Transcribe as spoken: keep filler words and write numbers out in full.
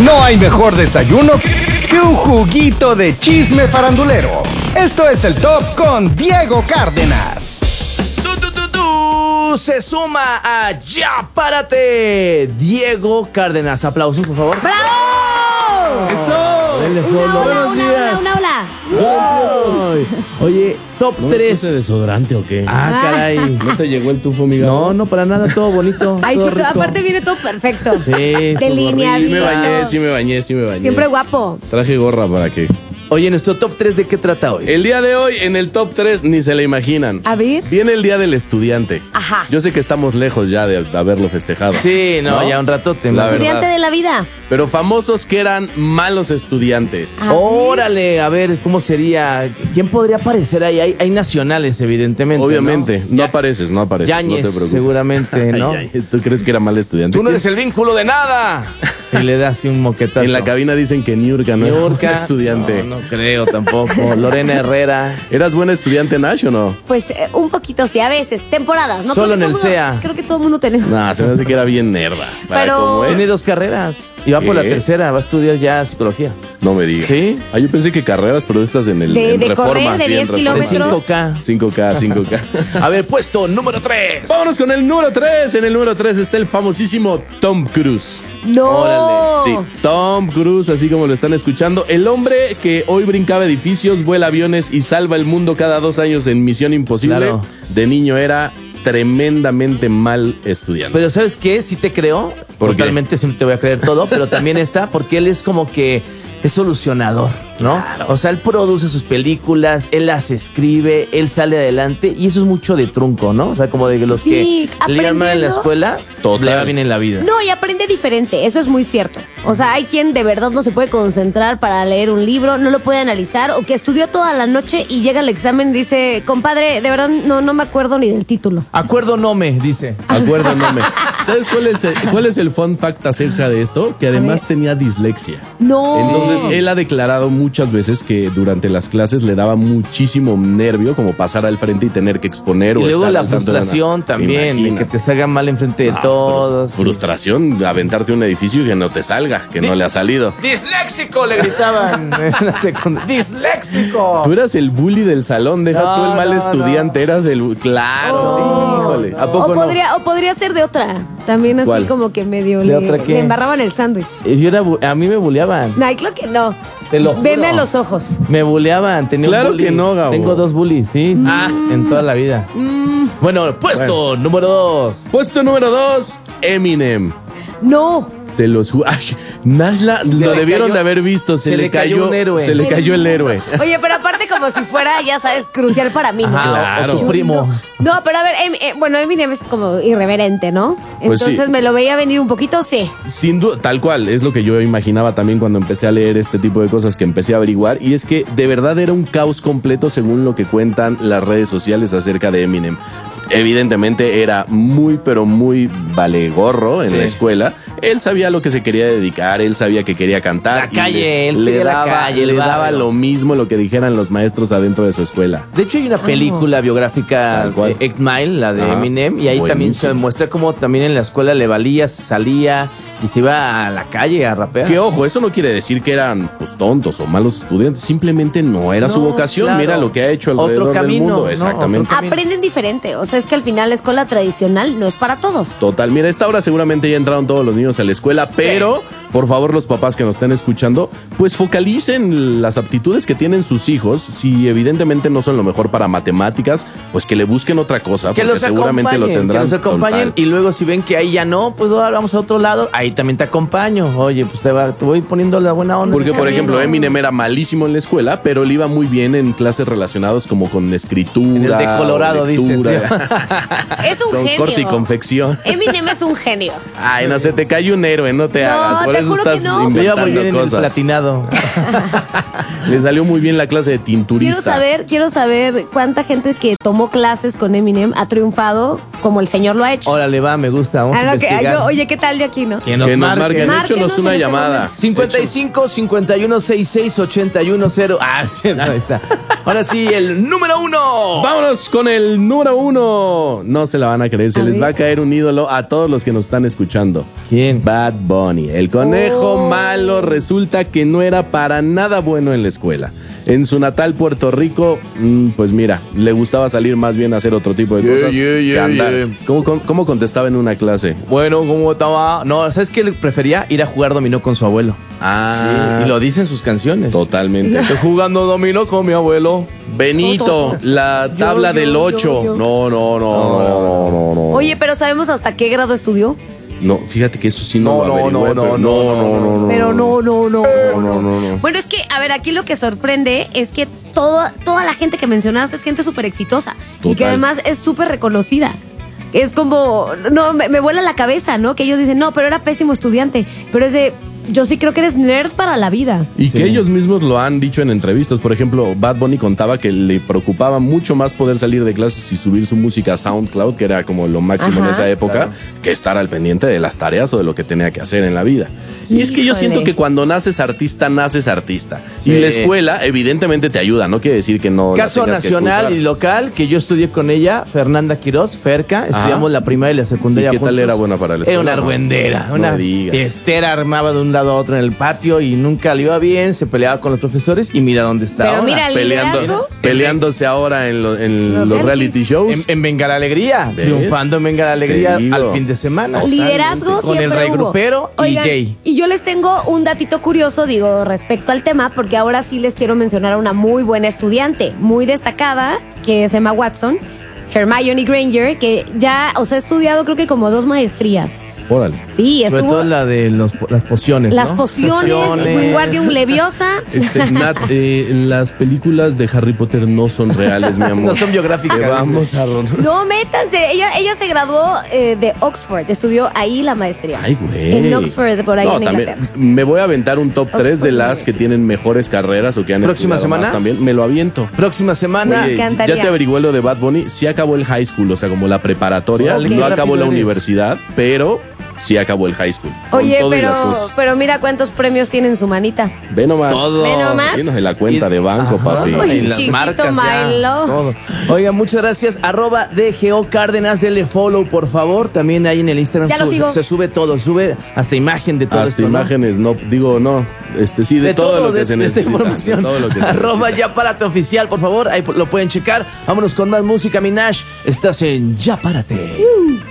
No hay mejor desayuno que un juguito de chisme farandulero. Esto es el Top con Diego Cárdenas. ¡Tú, tú, tú, tú! Se suma a Ya Párate, Diego Cárdenas. Aplausos, por favor. ¡Bravo! ¡Eso! Denle Una follow. ola, Buenos una días. ola, una ola. Ay. Oye, top ¿No tres. puse desodorante o qué? Ah, caray. ¿No te llegó el tufo, amiga? No, no, para nada, todo bonito. Ay, todo sí, rico. aparte viene todo perfecto. Sí, Delineadito. Sí me bañé, sí me bañé, sí me bañé. Siempre guapo. Traje gorra para que... Oye, nuestro top tres, ¿de qué trata hoy? El día de hoy, en el top tres, ni se le imaginan. A ver. Viene el día del estudiante. Ajá. Yo sé que estamos lejos ya de haberlo festejado. Sí, no, ya un rato te... La Estudiante verdad. de la vida. Pero famosos que eran malos estudiantes. A ver. Órale, a ver, ¿cómo sería? ¿Quién podría aparecer ahí? Hay, hay nacionales, evidentemente. Obviamente, no, Ya- apareces, no apareces. Yáñez, no te preocupes. seguramente, ¿no? Ay, ay, ¿tú crees que era mal estudiante? Tú no eres el vínculo de nada. Y le das así un moquetazo. En la cabina dicen que Niurka no era Niurka. buen estudiante. No, no creo tampoco. Lorena Herrera. ¿Eras buena estudiante, Nash, o no? Pues eh, un poquito, sí, a veces. Temporadas, ¿no? Solo Creo que en el todo mundo- C E A. Creo que todo el mundo tenemos. Nah, se me hace que era bien nerda. Para Pero- cómo es. Tiene dos carreras. Y va por la ¿Qué? tercera. Va a estudiar ya psicología. No me digas. ¿Sí? Ah, yo pensé que carreras, pero estas en el De- en de Reforma. correr de sí, en diez Reforma. De kilómetros. cinco K. cinco K, cinco K. A ver, puesto número tres. Vámonos con el número tres. En el número tres está el famosísimo Tom Cruise. No. Órale, Sí, Tom Cruise, así como lo están escuchando. El hombre que hoy brincaba edificios, vuela aviones y salva el mundo cada dos años en Misión Imposible. Claro. De niño era tremendamente mal estudiante. Pero ¿sabes qué? Sí te creo. ¿Por qué? Totalmente, siempre te voy a creer todo. Pero también está porque él es como que es solucionador, ¿no? O sea, él produce sus películas, él las escribe, él sale adelante. Y eso es mucho de trunco, ¿no? O sea, como de los Sí, que le iban mal en la aprendiendo. escuela, Total. le va bien en la vida. No, y aprende diferente, eso es muy cierto. O sea, hay quien de verdad no se puede concentrar para leer un libro, no lo puede analizar, o que estudió toda la noche y llega al examen y dice, compadre, de verdad no, no me acuerdo ni del título. Acuerdo no me, dice. Acuérdame. ¿Sabes cuál es, el, cuál es el fun fact acerca de esto? Que además tenía dislexia. No. Entonces, él ha declarado muchas veces que durante las clases le daba muchísimo nervio como pasar al frente y tener que exponer Y o luego estar la al tanto de una- frustración también, de Imagina. que te salga mal enfrente de Ah, todos. frus- Frustración, aventarte un edificio y que no te salga, que no le ha salido. ¡Disléxico! Le gritaban en la secundaria. ¡Disléxico! Tú eras el bully del salón, deja No, tú el mal no, estudiante, eras el... Claro, Oh. híjole. ¿A poco o, no? podría, o podría ser de otra. También así ¿Cuál? como que medio ¿De le, otra qué? le embarraban el sándwich. Y yo era bu- a mí me buleaban. No, creo que no. Te lo juro. Veme a los ojos. Me buleaban. Tenía un Claro bully. que no, Gabo. Tengo dos bullies, sí. sí, En toda la vida. Bueno, puesto número dos. Puesto número dos, Eminem. No. Se los... ju- Ay, Nashla, lo le debieron cayó- de haber visto. Se, se le le cayó cayó un héroe. Se le cayó el héroe. Oye, pero aparte como si fuera, ya sabes, crucial para mí, ¿no? Ajá, Claro. o tu Yo primo. No, no, pero a ver, em- eh, bueno, Eminem es como irreverente, ¿no? Pues Entonces sí. me lo veía venir un poquito, sí. Sin duda, tal cual, es lo que yo imaginaba también cuando empecé a leer este tipo de cosas que empecé a averiguar. Y es que de verdad era un caos completo según lo que cuentan las redes sociales acerca de Eminem. Evidentemente era muy, pero muy valegorro en Sí. la escuela. Él sabía a lo que se quería dedicar, él sabía que quería cantar. La y calle, le, él le quería la daba, calle, el le daba barrio. lo mismo lo que dijeran los maestros adentro de su escuela. De hecho, hay una película biográfica Tal cual. de Eight Mile, la de Ajá. Eminem, y ahí también se Buenísimo. muestra cómo también en la escuela le valía, salía y se iba a la calle a rapear. Que ojo, eso no quiere decir que eran pues tontos o malos estudiantes, simplemente no era su No, vocación. claro. Mira lo que ha hecho Otro alrededor camino, del mundo. ¿no? Exactamente. Otro camino. Aprenden diferente. O sea, es que al final la escuela tradicional no es para todos. Total, mira, a esta hora seguramente ya entraron todos los niños a la escuela, pero por favor los papás que nos estén escuchando, pues focalicen las aptitudes que tienen sus hijos. Si evidentemente no son lo mejor para matemáticas, pues que le busquen otra cosa, Que porque los seguramente acompañen, lo tendrán. que los acompañen Total. y luego si ven que ahí ya no, pues ahora vamos a otro lado, ahí también te acompaño. Oye, pues te, va- te voy poniendo la buena onda. Porque, por Está ejemplo, bien. Eminem era malísimo en la escuela, pero él iba muy bien en clases relacionadas como con escritura. En el de Colorado, o dices, lectura, Es un con genio. corte y confección. Eminem es un genio. Ay, no se te cae un héroe, no te No, hagas. Por te eso juro que estás no. Me iba muy bien inventando en el cosas. platinado. Le salió muy bien la clase de tinturista. Quiero saber, quiero saber cuánta gente que tomó clases con Eminem ha triunfado como el señor lo ha hecho. Órale, va, me gusta. Vamos Ah, a no, que- investigar. yo- oye, ¿qué tal de aquí, no? Que nos Que nos marquen. marquen. Márquenos Échenos en una este llamada. momento. cincuenta y cinco, cincuenta y uno, sesenta y seis, ochenta y uno, cero. Ah, sí, ahí está. Ahora sí, el número uno. Vámonos con el número uno. No se la van a creer, se A les ver. va a caer un ídolo a todos los que nos están escuchando. ¿Quién? Bad Bunny, el conejo conejo malo resulta que no era para nada bueno en la escuela. En su natal Puerto Rico, mmm, pues mira, le gustaba salir más bien a hacer otro tipo de Yeah, cosas yeah, que yeah, andar. yeah. ¿Cómo, cómo, cómo contestaba en una clase? Bueno, ¿cómo estaba? No, ¿sabes qué? Le prefería ir a jugar dominó con su abuelo. Ah, Sí, y lo dice en sus canciones. totalmente. Estoy jugando dominó con mi abuelo. Benito, la tabla Yo, yo, del yo, ocho. yo. No, no, no, no, no, no, no. Oye, pero ¿sabemos hasta qué grado estudió? No, fíjate que eso sí no, No, lo no, averigüé, no, pero no, no, no, no, no. Pero no, no, no. No, no, no, no. Bueno, es que, a ver, aquí lo que sorprende es que toda, toda la gente que mencionaste es gente súper exitosa. Y que Total. además es súper reconocida. Es como, no, me, me vuela la cabeza, ¿no? Que ellos dicen, no, pero era pésimo estudiante. Pero es de, yo sí creo que eres nerd para la vida. Y Sí. que ellos mismos lo han dicho en entrevistas. Por ejemplo, Bad Bunny contaba que le preocupaba mucho más poder salir de clases y subir su música a SoundCloud, que era como lo máximo Ajá. en esa época, que estar al pendiente de las tareas o de lo que tenía que hacer en la vida. Y es que yo Híjole. siento que cuando naces artista, naces artista. Sí. Y la escuela evidentemente te ayuda, no quiere decir que no la Caso tengas que nacional cursar. y local, que yo estudié con ella, Fernanda Quiroz, Ferca. Estudiamos la primaria y la secundaria. ¿Y qué tal juntos. era buena para la Era escuela, una no? argüendera, No una me digas. fiestera, armaba de un lado a otro en el patio y nunca le iba bien, se peleaba con los profesores y mira dónde está Pero ahora. mira, el Peleando, liderazgo. peleándose ahora en, lo- en Los los, realities. reality shows. En, en Venga la Alegría, ¿Ves? triunfando en Venga la Alegría Te digo. al fin de semana. Liderazgo Con siempre el rey hubo. grupero y Oigan, Jay. y yo les tengo un datito curioso, digo, respecto al tema, porque ahora sí les quiero mencionar a una muy buena estudiante, muy destacada, que es Emma Watson, Hermione Granger, que ya, o sea, ha estudiado creo que como dos maestrías. Órale. Sí, Sobre estuvo... todo la de los, las pociones. Las ¿no? pociones, Wingardium Leviosa. Este, Nat, eh, las películas de Harry Potter no son reales, mi amor. No son biográficas. Te vamos a... No, métanse. Ella, ella se graduó eh, de Oxford, estudió ahí la maestría. Ay, güey. En Oxford, por ahí No, en también Inglaterra. me voy a aventar un top tres Oxford de las que University. tienen mejores carreras o que han ¿Próxima estudiado semana? más también. Me lo aviento. Próxima semana. Oye, encantaría. ya te averigué lo de Bad Bunny. Sí acabó el high school, o sea, como la preparatoria. Órale, No qué acabó rápido la eres. universidad, pero sí acabó el high school. Con Oye, todo y pero, las cosas. pero mira cuántos premios tiene en su manita. Ve nomás. Todo. Ve nomás. Llenos de la cuenta de banco, Ajá. papi. Uy, Y las chiquito marcas ya, my love. todo. Oiga, muchas gracias. Arroba D G O Cárdenas, dele follow, por favor. También ahí en el Instagram Ya lo su- sigo. se sube todo, sube hasta imagen de todo Hasta esto, ¿no? imágenes, no, digo, no. Este, sí, de, todo, lo que de- se de esta necesita. información. De todo lo que se Arroba necesita. Ya Párate Oficial, por favor. Ahí lo pueden checar. Vámonos con más música, Minash. Estás en Ya Párate.